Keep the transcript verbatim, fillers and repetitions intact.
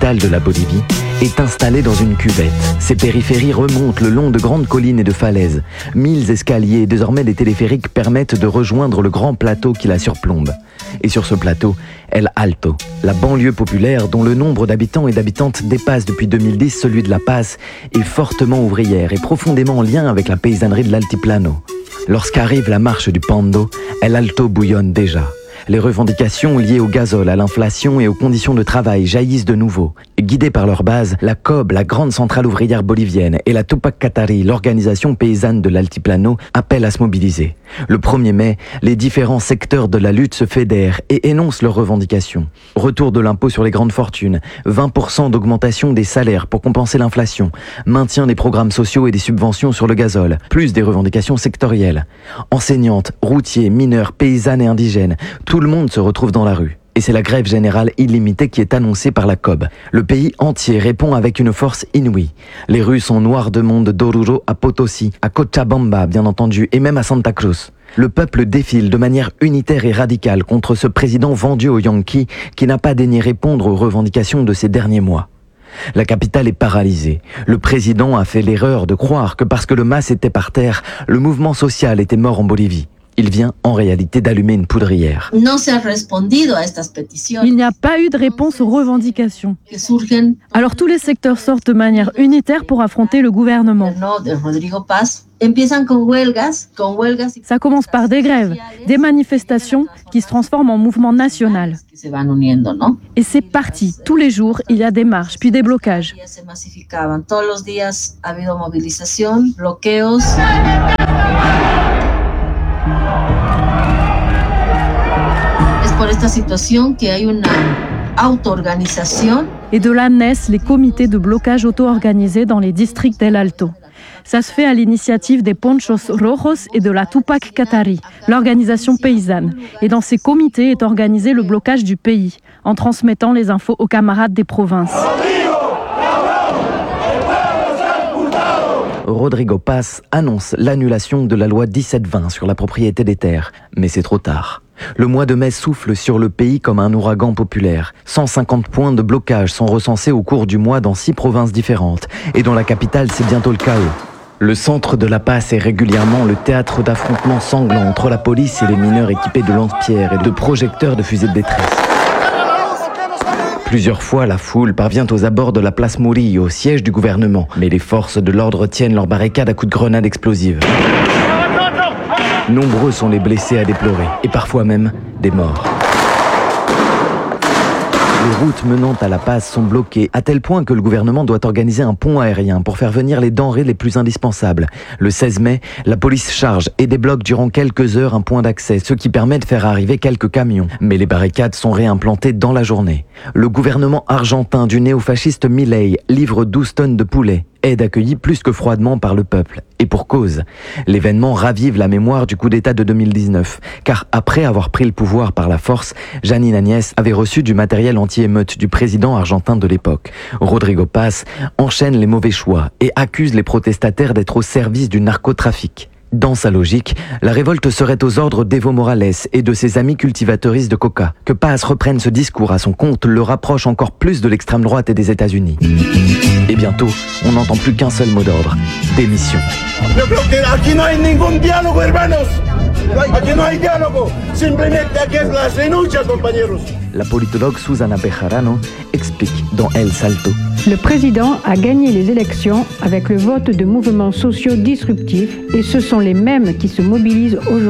capitale de la Bolivie, est installée dans une cuvette. Ses périphéries remontent le long de grandes collines et de falaises. Mille escaliers et désormais des téléphériques permettent de rejoindre le grand plateau qui la surplombe. Et sur ce plateau, El Alto, la banlieue populaire dont le nombre d'habitants et d'habitantes dépasse depuis deux mille dix celui de La Paz, est fortement ouvrière et profondément en lien avec la paysannerie de l'Altiplano. Lorsqu'arrive la marche du Pando, El Alto bouillonne déjà. Les revendications liées au gazole, à l'inflation et aux conditions de travail jaillissent de nouveau. Guidées par leur base, la C O B, la grande centrale ouvrière bolivienne, et la Tupac Katari, l'organisation paysanne de l'Altiplano, appellent à se mobiliser. Le premier mai, les différents secteurs de la lutte se fédèrent et énoncent leurs revendications. Retour de l'impôt sur les grandes fortunes, vingt pour cent d'augmentation des salaires pour compenser l'inflation, maintien des programmes sociaux et des subventions sur le gazole, plus des revendications sectorielles. Enseignantes, routiers, mineurs, paysannes et indigènes, tout le monde se retrouve dans la rue. Et c'est la grève générale illimitée qui est annoncée par la C O B. Le pays entier répond avec une force inouïe. Les rues sont noires de monde d'Oruro à Potosí, à Cochabamba bien entendu, et même à Santa Cruz. Le peuple défile de manière unitaire et radicale contre ce président vendu aux Yankees qui n'a pas daigné répondre aux revendications de ces derniers mois. La capitale est paralysée. Le président a fait l'erreur de croire que parce que le M A S était par terre, le mouvement social était mort en Bolivie. Il vient en réalité d'allumer une poudrière. Il n'y a pas eu de réponse aux revendications. Alors tous les secteurs sortent de manière unitaire pour affronter le gouvernement. Ça commence par des grèves, des manifestations qui se transforment en mouvement national. Et c'est parti. Tous les jours, il y a des marches, puis des blocages. Et de là naissent les comités de blocage auto-organisés dans les districts d'El Alto. Ça se fait à l'initiative des Ponchos Rojos et de la Tupac Katari, l'organisation paysanne. Et dans ces comités est organisé le blocage du pays, en transmettant les infos aux camarades des provinces. Rodrigo Paz annonce l'annulation de la loi dix-sept vingt sur la propriété des terres. Mais c'est trop tard. Le mois de mai souffle sur le pays comme un ouragan populaire. cent cinquante points de blocage sont recensés au cours du mois dans six provinces différentes. Et dans la capitale, c'est bientôt le chaos. Le centre de La Paz est régulièrement le théâtre d'affrontements sanglants entre la police et les mineurs équipés de lance-pierres et de projecteurs de fusées de détresse. Plusieurs fois, la foule parvient aux abords de la place Murillo, siège du gouvernement. Mais les forces de l'ordre tiennent leurs barricades à coups de grenades explosives. Nombreux sont les blessés à déplorer, et parfois même des morts. Les routes menant à La Paz sont bloquées, à tel point que le gouvernement doit organiser un pont aérien pour faire venir les denrées les plus indispensables. Le seize mai, la police charge et débloque durant quelques heures un point d'accès, ce qui permet de faire arriver quelques camions. Mais les barricades sont réimplantées dans la journée. Le gouvernement argentin du néofasciste Milei livre douze tonnes de poulet, aide accueillie plus que froidement par le peuple. Et pour cause, l'événement ravive la mémoire du coup d'État de deux mille dix-neuf, car après avoir pris le pouvoir par la force, Janine Agnès avait reçu du matériel anti-émeute du président argentin de l'époque. Rodrigo Paz enchaîne les mauvais choix et accuse les protestataires d'être au service du narcotrafic. Dans sa logique, la révolte serait aux ordres d'Evo Morales et de ses amis cultivateuristes de coca. Que Paz reprenne ce discours à son compte le rapproche encore plus de l'extrême droite et des États-Unis. Et bientôt, on n'entend plus qu'un seul mot d'ordre, démission. La politologue Susana Bejarano explique dans El Salto. Le président a gagné les élections avec le vote de mouvements sociaux disruptifs et ce sont les mêmes qui se mobilisent aujourd'hui.